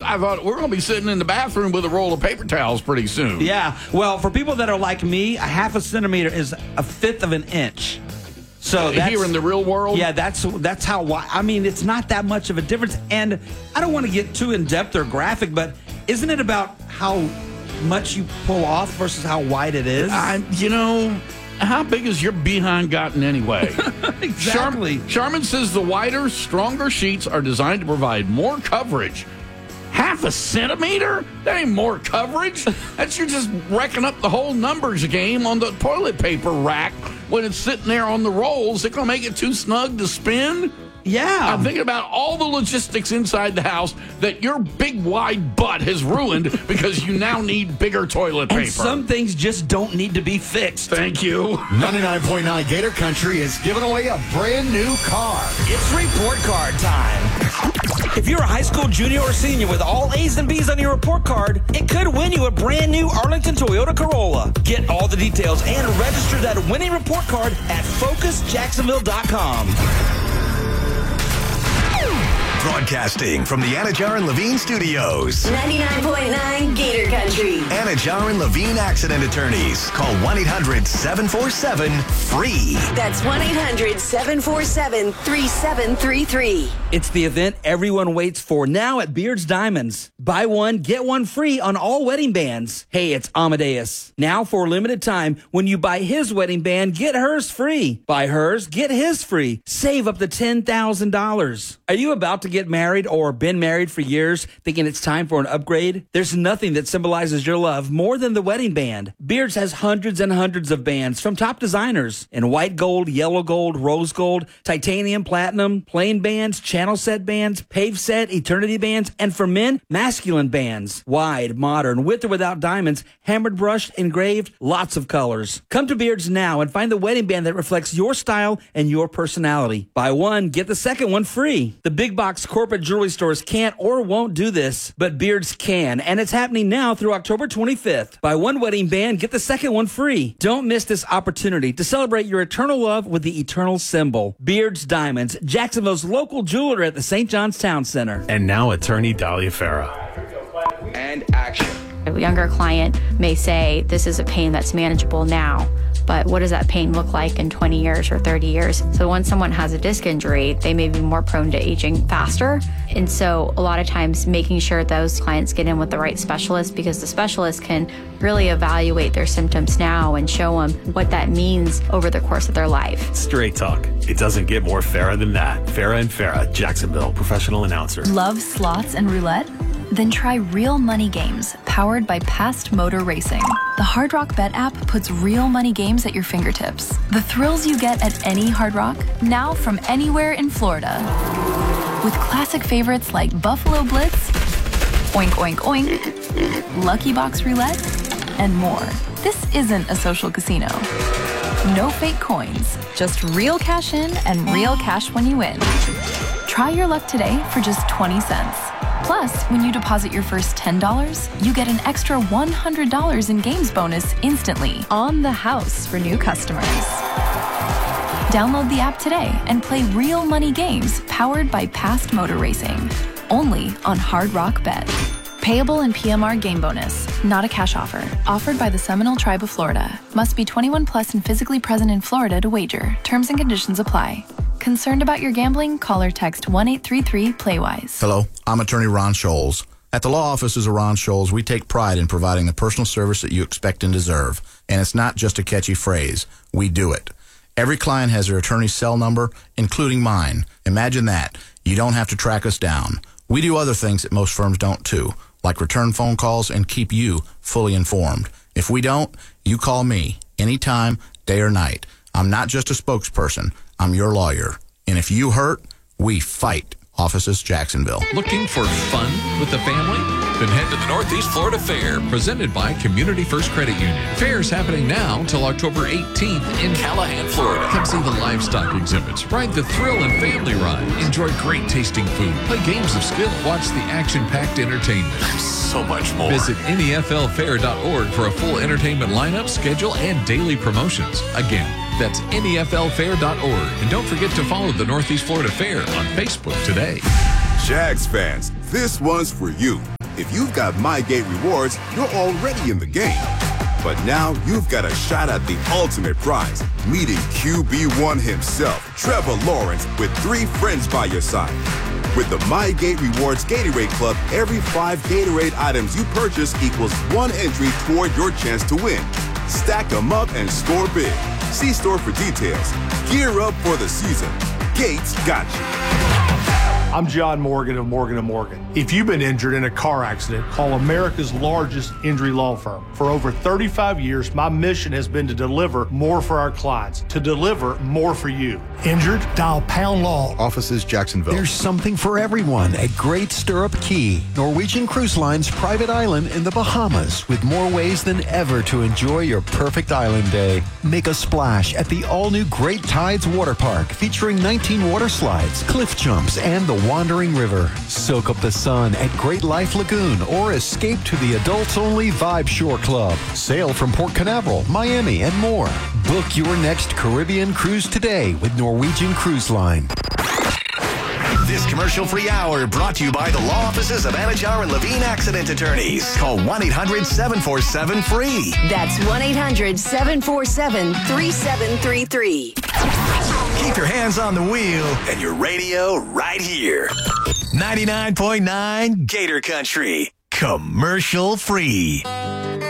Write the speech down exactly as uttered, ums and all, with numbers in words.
I thought we're going to be sitting in the bathroom with a roll of paper towels pretty soon. Yeah. Well, for people that are like me, a half a centimeter is a fifth of an inch. So that's, here in the real world? Yeah, that's that's how wide. I mean, it's not that much of a difference. And I don't want to get too in-depth or graphic, but isn't it about how much you pull off versus how wide it is? I, you know... How big has your behind gotten anyway? Exactly. Char- Charmin says the wider, stronger sheets are designed to provide more coverage. Half a centimeter? That ain't more coverage. That's you're just wrecking up the whole numbers game on the toilet paper rack when it's sitting there on the rolls. It's going to make it too snug to spin? Yeah. I'm thinking about all the logistics inside the house that your big, wide butt has ruined because you now need bigger toilet paper. And some things just don't need to be fixed. Thank you. ninety-nine point nine Gator Country is giving away a brand new car. It's report card time. If you're a high school junior or senior with all A's and B's on your report card, it could win you a brand new Arlington Toyota Corolla. Get all the details and register that winning report card at focus jacksonville dot com. Broadcasting from the Anajar and Levine Studios. ninety-nine point nine Gator Country. Anajar and Levine Accident Attorneys. Call one eight hundred seven four seven free. That's one eight hundred seven four seven three seven three three. It's the event everyone waits for now at Beard's Diamonds. Buy one, get one free on all wedding bands. Hey, it's Amadeus. Now for a limited time, when you buy his wedding band, get hers free. Buy hers, get his free. Save up to ten thousand dollars. Are you about to get married or been married for years thinking it's time for an upgrade? There's nothing that symbolizes your love more than the wedding band. Beard's has hundreds and hundreds of bands from top designers in white gold, yellow gold, rose gold, titanium, platinum, plain bands, channel set bands, pave set, eternity bands, and for men, masculine bands. Wide, modern, with or without diamonds, hammered, brushed, engraved, lots of colors. Come to Beard's now and find the wedding band that reflects your style and your personality. Buy one, get the second one free. The big box corporate jewelry stores can't or won't do this, but Beard's can, and it's happening now through October twenty-fifth. Buy one wedding band, get the second one free. Don't miss this opportunity to celebrate your eternal love with the eternal symbol. Beard's Diamonds, Jacksonville's local jeweler at the Saint John's Town Center. And now attorney Dahlia Farah. And action. A younger client may say, this is a pain that's manageable now, but what does that pain look like in twenty years or thirty years? So when someone has a disc injury, they may be more prone to aging faster. And so a lot of times making sure those clients get in with the right specialist, because the specialist can really evaluate their symptoms now and show them what that means over the course of their life. Straight talk. It doesn't get more Farah than that. Farah and Farah, Jacksonville, professional announcer. Love slots and roulette? Then try Real Money Games, powered by Past Motor Racing. The Hard Rock Bet app puts real money games at your fingertips. The thrills you get at any Hard Rock, now from anywhere in Florida. With classic favorites like Buffalo Blitz, Oink Oink Oink, Lucky Box Roulette, and more. This isn't a social casino. No fake coins, just real cash in and real cash when you win. Try your luck today for just twenty cents. Plus, when you deposit your first ten dollars, you get an extra one hundred dollars in games bonus instantly on the house for new customers. Download the app today and play real money games powered by Past Motor Racing. Only on Hard Rock Bet. Payable in P M R game bonus. Not a cash offer. Offered by the Seminole Tribe of Florida. Must be twenty-one plus and physically present in Florida to wager. Terms and conditions apply. Concerned about your gambling? Call or text one eight three three play wise. Hello, I'm attorney Ron Scholes. At the law offices of Ron Scholes, we take pride in providing the personal service that you expect and deserve. And it's not just a catchy phrase. We do it. Every client has their attorney's cell number, including mine. Imagine that. You don't have to track us down. We do other things that most firms don't too, like return phone calls and keep you fully informed. If we don't, you call me anytime, day or night. I'm not just a spokesperson. I'm your lawyer. And if you hurt, we fight. Offices, Jacksonville. Looking for fun with the family? Then head to the Northeast Florida Fair, presented by Community First Credit Union. Fair's happening now until October eighteenth in Callahan, Florida. Come see the livestock exhibits, ride the thrill and family ride, enjoy great tasting food, play games of skill, watch the action-packed entertainment. So much more. Visit N E F L fair dot org for a full entertainment lineup, schedule, and daily promotions. Again, that's N E F L fair dot org. And don't forget to follow the Northeast Florida Fair on Facebook today. Jags fans, this one's for you. If you've got MyGate Rewards, you're already in the game. But now you've got a shot at the ultimate prize, meeting Q B one himself, Trevor Lawrence, with three friends by your side. With the MyGate Rewards Gatorade Club, every five Gatorade items you purchase equals one entry toward your chance to win. Stack them up and score big. See store for details. Gear up for the season. Gates got you. I'm John Morgan of Morgan and Morgan. If you've been injured in a car accident, call America's largest injury law firm. For over thirty-five years, my mission has been to deliver more for our clients, to deliver more for you. Injured? Dial Pound Law. Offices Jacksonville. There's something for everyone at Great Stirrup Key, Norwegian Cruise Line's private island in the Bahamas, with more ways than ever to enjoy your perfect island day. Make a splash at the all-new Great Tides Water Park, featuring nineteen water slides, cliff jumps, and the Wandering River. Soak up the sun at Great Life Lagoon or escape to the adults-only Vibe Shore Club. Sail from Port Canaveral, Miami, and more. Book your next Caribbean cruise today with Norwegian Cruise Line. This commercial-free hour brought to you by the law offices of Anajar and Levine Accident Attorneys. Call one eight hundred seven four seven free. That's one eight hundred seven four seven three seven three three. Keep your hands on the wheel and your radio right here. ninety-nine point nine Gator Country. Commercial free.